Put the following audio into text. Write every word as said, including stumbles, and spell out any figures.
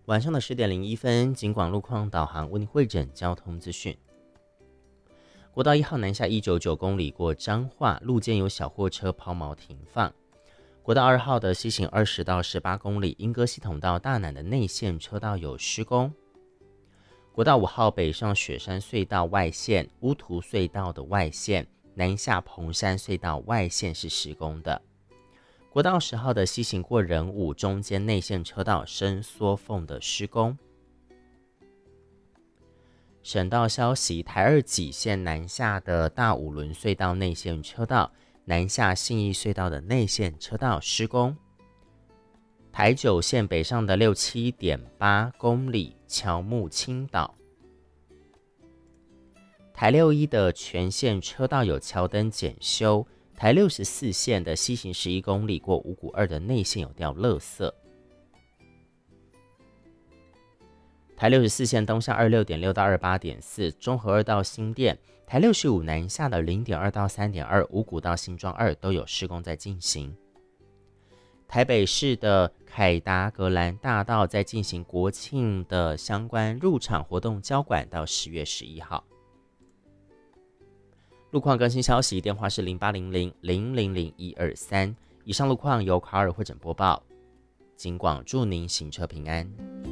晚上的十点零一分，警广路况导航为您汇整交通资讯。国道一号南下一百九十九公里过彰化，路肩有小货车抛锚停放。国道二号的西行二十到十八公里，莺歌系统到大南的内线车道有施工。国道五号北上雪山隧道外线、乌涂隧道的外线，南下蓬山隧道外线是施工的。国道十号的西行过仁武中间内线车道伸缩缝的施工。省道消息，台二己线南下的大五轮隧道内线车道，南下信义隧道的内线车道施工。台九线北上的六七点八公里乔木青岛。台六一的全线车道有桥灯检修。台六十四线的西行十一公里过五股二的内线有掉垃圾。台六十四线东向二十六点六到二十八点四，中和二到新店。台六十五南下的零点二到三点二，五股到新庄二都有施工在进行。台北市的凯达格兰大道在进行国庆的相关入场活动交管到十月十一号。路况更新消息，电话是零八零零零零零一二三。以上路况由卡尔汇整播报，警广祝您行车平安。